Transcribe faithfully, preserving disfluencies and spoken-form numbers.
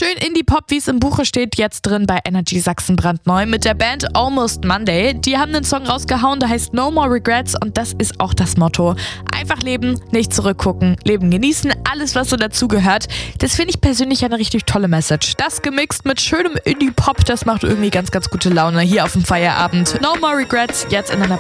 Schön Indie-Pop, wie es im Buche steht, jetzt drin bei Energy Sachsen brandneu mit der Band Almost Monday. Die haben einen Song rausgehauen, der heißt No More Regrets und das ist auch das Motto. Einfach leben, nicht zurückgucken, Leben genießen, alles was so dazugehört. Das finde ich persönlich eine richtig tolle Message. Das gemixt mit schönem Indie-Pop, das macht irgendwie ganz, ganz gute Laune hier auf dem Feierabend. No More Regrets, jetzt in einer